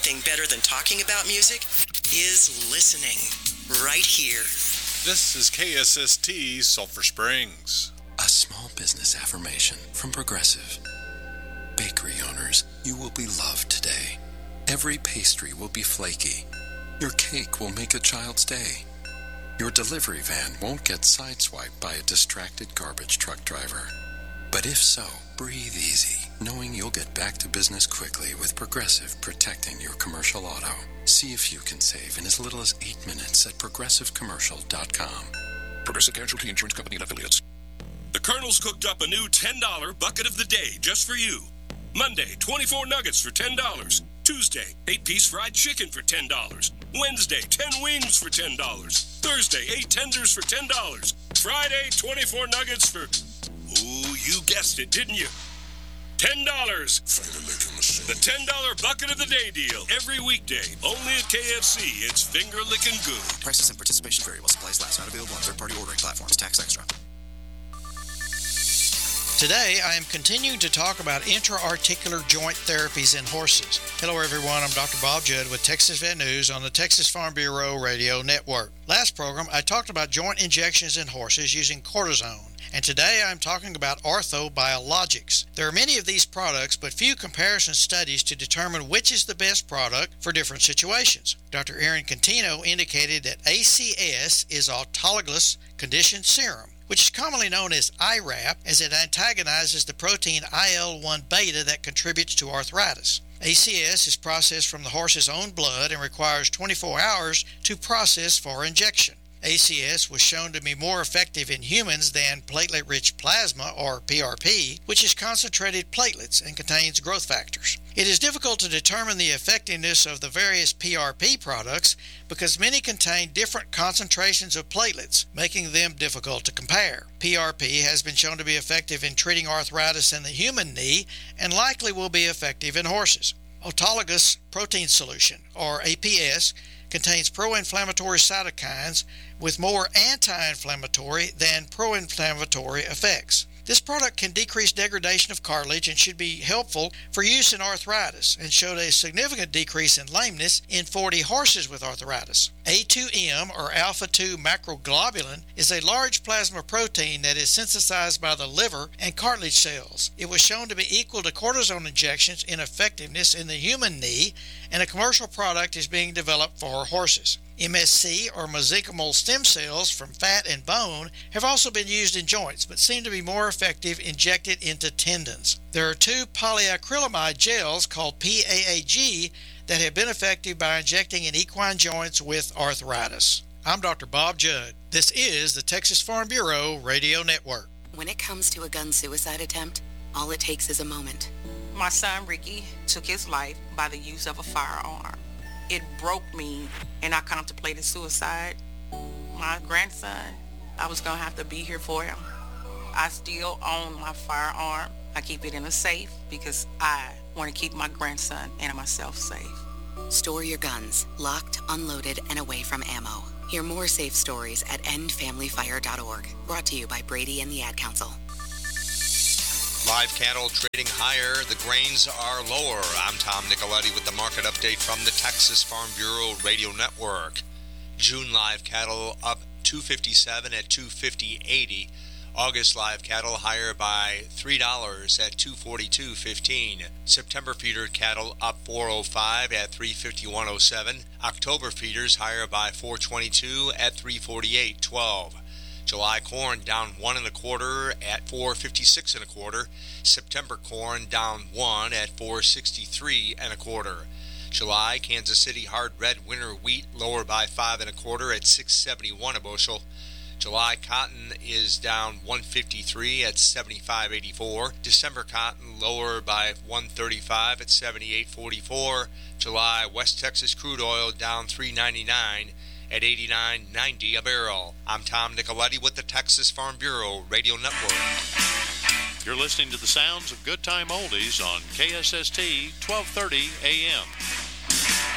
anything better than talking about music is listening. Right here. This is KSST Sulphur Springs. A small business affirmation from Progressive. Bakery owners, you will be loved today. Every pastry will be flaky. Your cake will make a child's day. Your delivery van won't get sideswiped by a distracted garbage truck driver. But if so, breathe easy, knowing you'll get back to business quickly with Progressive protecting your commercial auto. See if you can save in as little as 8 minutes at progressivecommercial.com. Progressive Casualty Insurance Company and Affiliates. The Colonel's cooked up a new $10 bucket of the day just for you. Monday, 24 nuggets for $10. Tuesday, 8-piece fried chicken for $10. Wednesday, 10 wings for $10. Thursday, 8 tenders for $10. Friday, 24 nuggets for... Ooh, you guessed it, didn't you? $10. The $10 bucket of the day deal. Every weekday. Only at KFC. It's finger licking good. Prices and participation vary while supplies last. Not available on third-party ordering platforms. Tax extra. Today, I am continuing to talk about intra-articular joint therapies in horses. Hello, everyone. I'm Dr. Bob Judd with Texas Vet News on the Texas Farm Bureau Radio Network. Last program, I talked about joint injections in horses using cortisone. And today I'm talking about orthobiologics. There are many of these products, but few comparison studies to determine which is the best product for different situations. Dr. Aaron Contino indicated that ACS is autologous conditioned serum, which is commonly known as IRAP, as it antagonizes the protein IL-1 beta that contributes to arthritis. ACS is processed from the horse's own blood and requires 24 hours to process for injection. ACS was shown to be more effective in humans than platelet-rich plasma, or PRP, which is concentrated platelets and contains growth factors. It is difficult to determine the effectiveness of the various PRP products because many contain different concentrations of platelets, making them difficult to compare. PRP has been shown to be effective in treating arthritis in the human knee and likely will be effective in horses. Autologous protein solution, or APS, contains pro-inflammatory cytokines with more anti-inflammatory than pro-inflammatory effects. This product can decrease degradation of cartilage and should be helpful for use in arthritis, and showed a significant decrease in lameness in 40 horses with arthritis. A2M, or alpha-2 macroglobulin, is a large plasma protein that is synthesized by the liver and cartilage cells. It was shown to be equal to cortisone injections in effectiveness in the human knee, and a commercial product is being developed for horses. MSC, or mesenchymal stem cells from fat and bone, have also been used in joints, but seem to be more effective injected into tendons. There are 2 polyacrylamide gels called PAAG that have been effective by injecting in equine joints with arthritis. I'm Dr. Bob Judd. This is the Texas Farm Bureau Radio Network. When it comes to a gun suicide attempt, all it takes is a moment. My son Ricky took his life by the use of a firearm. It broke me, and I contemplated suicide. My grandson, I was going to have to be here for him. I still own my firearm. I keep it in a safe because I want to keep my grandson and myself safe. Store your guns, locked, unloaded, and away from ammo. Hear more safe stories at endfamilyfire.org. Brought to you by Brady and the Ad Council. Live cattle trading higher, the grains are lower. I'm Tom Nicoletti with the market update from the Texas Farm Bureau Radio Network. June live cattle up $2.57 at $250.80. August live cattle higher by $3 at $242.15. September feeder cattle up $4.05 at $351.07. October feeders higher by $4.22 at $348.12. July corn down 1 1/4 at $4.56 1/4. September corn down 1 at $4.63 1/4. July Kansas City hard red winter wheat lower by 5 1/4 at $6.71 a bushel. July cotton is down 153 at $75.84. December cotton lower by 135 at $78.44. July West Texas crude oil down $3.99 at $89.90 a barrel. I'm Tom Nicoletti with the Texas Farm Bureau Radio Network. You're listening to the sounds of Good Time Oldies on KSST 1230 AM.